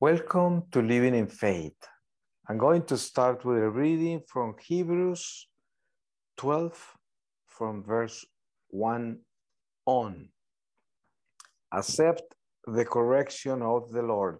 Welcome to Living in Faith. I'm going to start with a reading from Hebrews 12, from verse 1 on. Accept the correction of the Lord.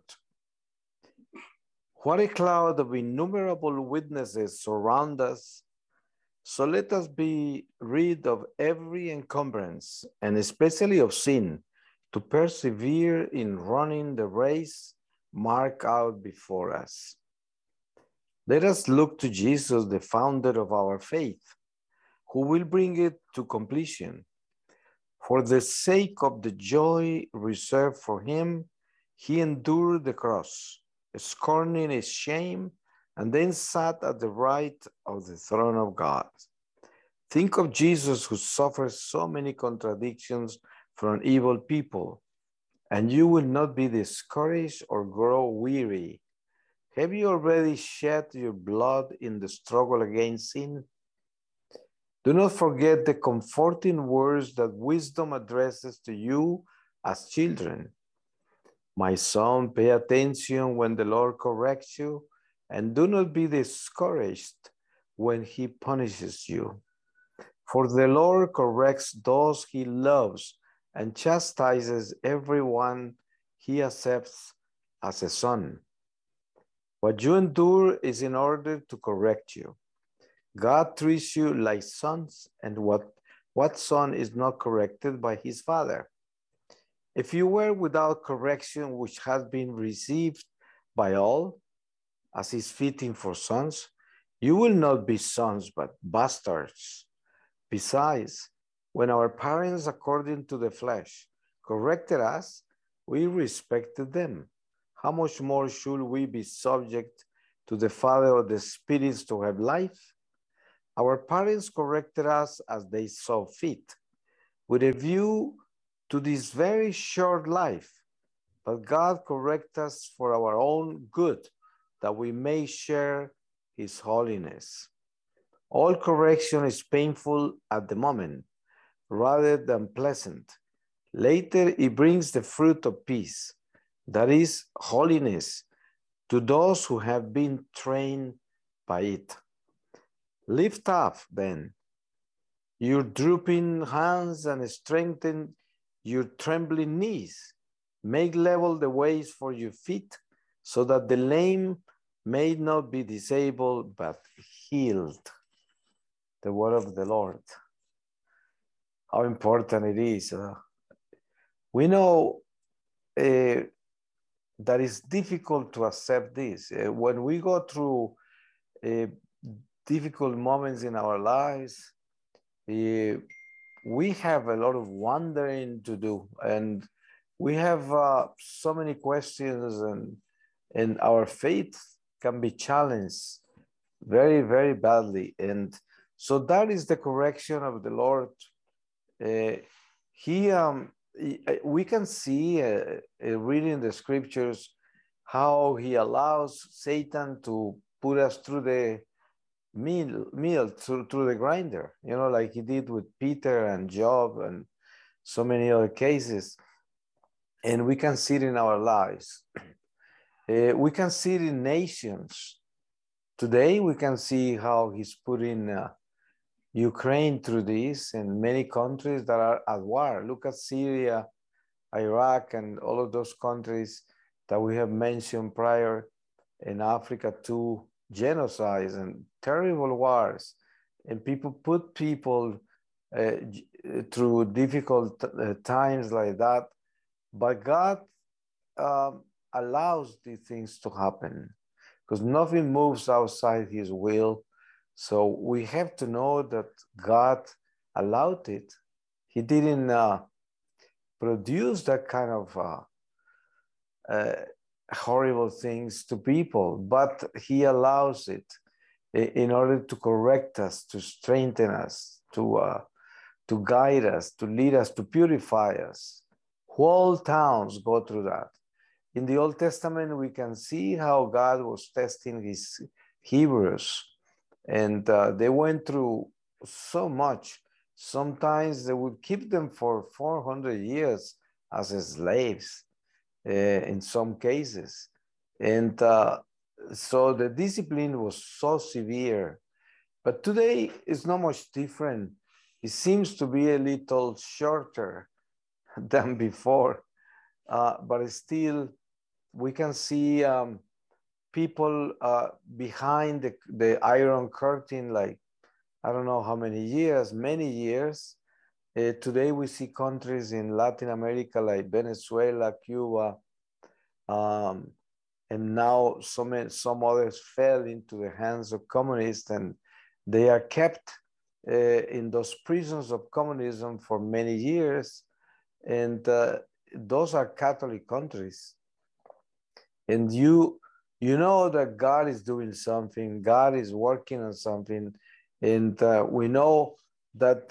What a cloud of innumerable witnesses surround us. So let us be rid of every encumbrance, and especially of sin, to persevere in running the race marked out before us. Let us look to Jesus, the founder of our faith, who will bring it to completion. For the sake of the joy reserved for him, he endured the cross, scorning its shame, and then sat at the right of the throne of God. Think of Jesus, who suffered so many contradictions from evil people, and you will not be discouraged or grow weary. Have you already shed your blood in the struggle against sin? Do not forget the comforting words that wisdom addresses to you as children. My son, pay attention when the Lord corrects you, and do not be discouraged when he punishes you. For the Lord corrects those he loves and chastises everyone he accepts as a son. What you endure is in order to correct you. God treats you like sons, and what son is not corrected by his father? If you were without correction, which has been received by all, as is fitting for sons, you will not be sons, but bastards. Besides, when our parents, according to the flesh, corrected us, we respected them. How much more should we be subject to the Father of the spirits to have life? Our parents corrected us as they saw fit, with a view to this very short life. But God corrects us for our own good, that we may share his holiness. All correction is painful at the moment, rather than pleasant. Later, it brings the fruit of peace, that is, holiness, to those who have been trained by it. Lift up, then, your drooping hands and strengthen your trembling knees. Make level the ways for your feet, so that the lame may not be disabled, but healed. The word of the Lord. How important it is. We know that it's difficult to accept this. When we go through difficult moments in our lives, we have a lot of wondering to do, and we have so many questions, and our faith can be challenged very, very badly. And so that is the correction of the Lord. We can see, reading the scriptures, how he allows Satan to put us through the mill through the grinder, like he did with Peter and Job and so many other cases. And we can see it in our lives. We can see it in nations. Today, we can see how he's putting Ukraine through this, and many countries that are at war. Look at Syria, Iraq, and all of those countries that we have mentioned prior in Africa, too. Genocides and terrible wars, and people put people through difficult times like that. But God allows these things to happen, because nothing moves outside his will. So we have to know that God allowed it. He didn't produce that kind of horrible things to people, but he allows it in order to correct us, to strengthen us, to guide us, to lead us, to purify us. Whole towns go through that. In the Old Testament, we can see how God was testing his Hebrews, and they went through so much. Sometimes they would keep them for 400 years as slaves. In some cases. And so the discipline was so severe. But today it's not much different. It seems to be a little shorter than before, but still we can see people behind the Iron Curtain, like, I don't know how many years, many years. Today we see countries in Latin America like Venezuela, Cuba, and now some others fell into the hands of communists, and they are kept in those prisons of communism for many years. And those are Catholic countries. And you know that God is doing something, God is working on something. And we know that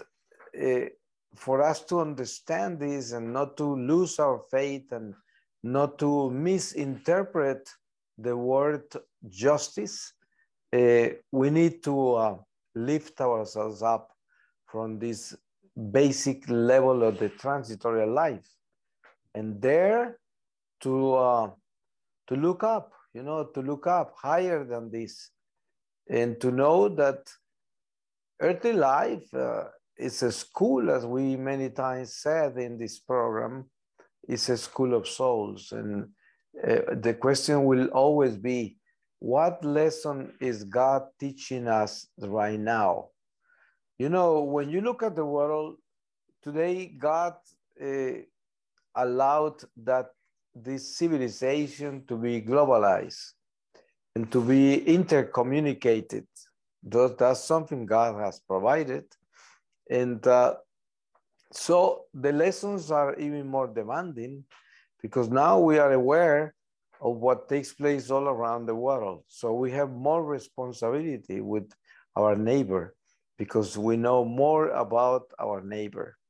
for us to understand this and not to lose our faith and not to misinterpret the word justice, we need to lift ourselves up from this basic level of the transitory life and dare to look up, to look up higher than this, and to know that earthly life is a school, as we many times said in this program, is a school of souls. And the question will always be, what lesson is God teaching us right now? When you look at the world today, God allowed that this civilization to be globalized and to be intercommunicated. That's something God has provided. And so the lessons are even more demanding, because now we are aware of what takes place all around the world. So we have more responsibility with our neighbor, because we know more about our neighbor.